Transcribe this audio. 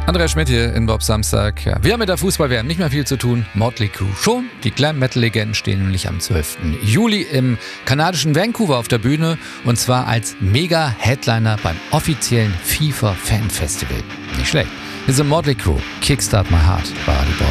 Andreas Schmidt hier in Bob Samstag. Ja, wir haben mit der Fußball-WM nicht mehr viel zu tun. Motley Crue schon. Die Glam-Metal-Legenden stehen nämlich am 12. Juli im kanadischen Vancouver auf der Bühne und zwar als Mega-Headliner beim offiziellen FIFA-Fan-Festival. Nicht schlecht. Hier sind Motley Crue. Kickstart My Heart bei Radio Bob.